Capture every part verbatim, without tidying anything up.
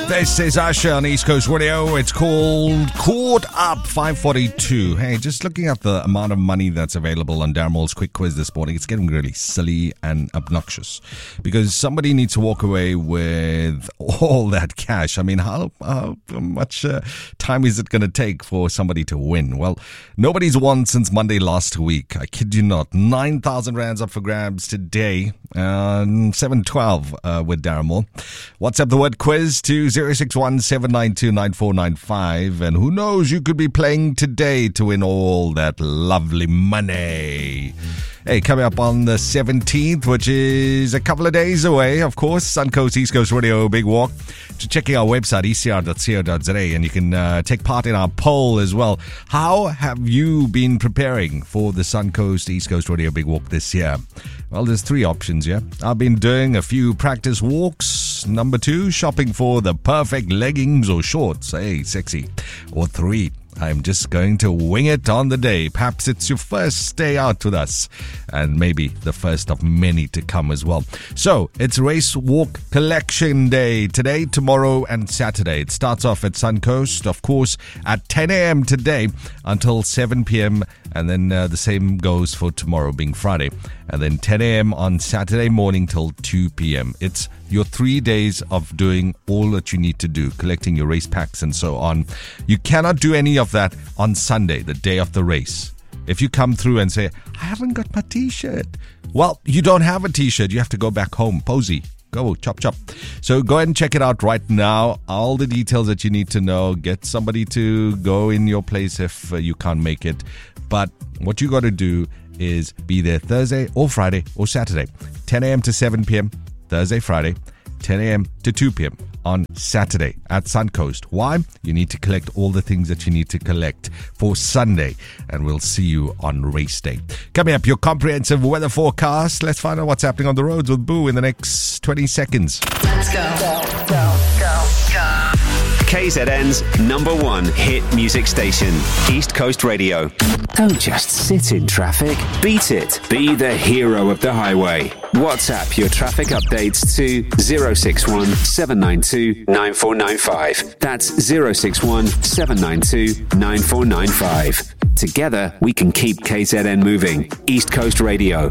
This is Usher on East Coast Radio. It's called Caught Up five forty-two. Hey, just looking at the amount of money that's available on Darren Quick Quiz this morning, it's getting really silly and obnoxious because somebody needs to walk away with all that cash. I mean, how, how much uh, time is it going to take for somebody to win? Well, nobody's won since Monday last week. I kid you not. nine thousand rands up for grabs today. Um, seven twelve uh, with Darren Moore. WhatsApp the word quiz to zero six one seven nine two nine four nine five, and who knows, you could be playing today to win all that lovely money. Hey, coming up on the seventeenth, which is a couple of days away, of course, Suncoast East Coast Radio Big Walk. To checking our website, e c r dot co dot z a, and you can uh, take part in our poll as well. How have you been preparing for the Suncoast East Coast Radio Big Walk this year? Well, there's three options here. I've been doing a few practice walks. Number two, shopping for the perfect leggings or shorts. Hey, sexy. Or three, I'm just going to wing it on the day. Perhaps it's your first day out with us, and maybe the first of many to come as well. So, it's Race Walk Collection Day today, tomorrow, and Saturday. It starts off at Suncoast, of course, at ten a.m. today until seven p.m., and then uh, the same goes for tomorrow, being Friday, and then ten a.m. on Saturday morning till two p.m. It's your three days of doing all that you need to do, collecting your race packs and so on. You cannot do any of that on Sunday, the day of the race. If you come through and say, I haven't got my t-shirt, well, you don't have a t-shirt. You have to go back home. Posey. Go, chop, chop. So go ahead and check it out right now. All the details that you need to know. Get somebody to go in your place if uh, you can't make it. But what you got to do is be there Thursday or Friday or Saturday. ten a.m. to seven p.m. Thursday, Friday. ten a.m. to two p.m. on Saturday at Suncoast. Why? You need to collect all the things that you need to collect for Sunday, and we'll see you on race day. Coming up, your comprehensive weather forecast. Let's find out what's happening on the roads with Boo in the next twenty seconds. Let's go. Go, go, go, go. K Z N's number one hit music station, East Coast Radio. Don't just sit in traffic. Beat it. Be the hero of the highway. WhatsApp your traffic updates to zero six one seven nine two nine four nine five. That's zero six one seven nine two nine four nine five. Together, we can keep K Z N moving. East Coast Radio.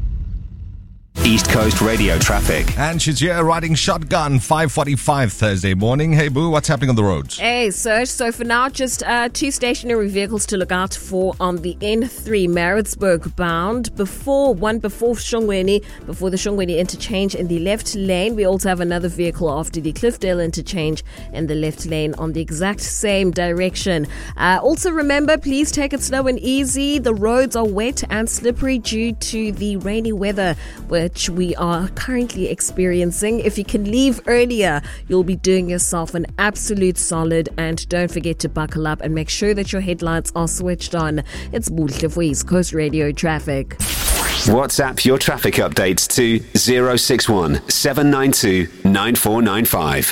East Coast Radio traffic. And she's here riding shotgun, five forty-five Thursday morning. Hey, Boo, what's happening on the roads? Hey, Serge. So for now, just uh, two stationary vehicles to look out for on the N three, Maritzburg bound. Before, one before Shongweni, before the Shongweni interchange in the left lane. We also have another vehicle after the Cliffdale interchange in the left lane on the exact same direction. Uh, also remember, please take it slow and easy. The roads are wet and slippery due to the rainy weather, which we are currently experiencing. If you can leave earlier, you'll be doing yourself an absolute solid, and don't forget to buckle up and make sure that your headlights are switched on. It's Buhle for East Coast Radio traffic. WhatsApp your traffic updates to zero six one seven nine two nine four nine five.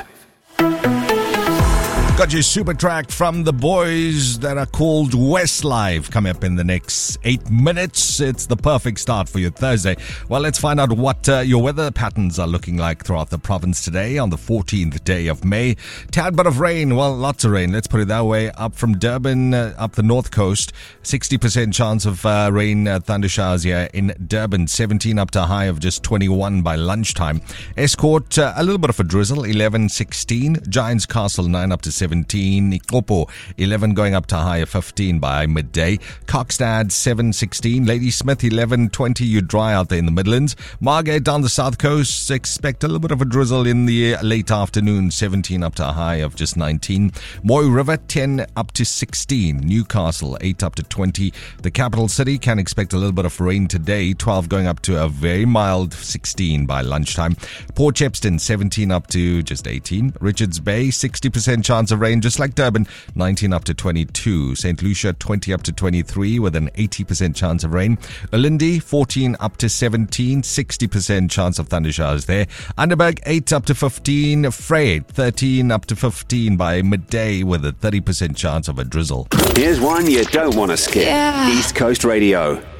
Got your super track from the boys that are called Westlife coming up in the next eight minutes. It's the perfect start for your Thursday. Well, let's find out what uh, your weather patterns are looking like throughout the province today on the fourteenth day of May. Tad bit of rain, well, lots of rain, let's put it that way. Up from Durban, uh, up the north coast, sixty percent chance of uh, rain, uh, thunder showers here in Durban, seventeen up to a high of just twenty-one by lunchtime. Escort, uh, a little bit of a drizzle, eleven, sixteen. Giants Castle, nine up to seventeen. Ikopo, eleven going up to a high of fifteen by midday. Coxstad, seven, sixteen. Ladysmith, eleven, twenty. You dry out there in the Midlands. Margate down the south coast, expect a little bit of a drizzle in the late afternoon, seventeen up to a high of just nineteen. Moy River, ten up to sixteen. Newcastle, eight up to twenty. The capital city can expect a little bit of rain today, twelve going up to a very mild sixteen by lunchtime. Port Shepstone, seventeen up to just eighteen. Richards Bay, sixty percent chance of rain, just like Durban, nineteen up to twenty-two. Saint Lucia, twenty up to twenty-three with an eighty percent chance of rain. Ulindi, fourteen up to seventeen, sixty percent chance of thunder showers there. Underberg, eight up to fifteen. Frey, thirteen up to fifteen by midday with a thirty percent chance of a drizzle. Here's one you don't want to skip. Yeah. East Coast Radio.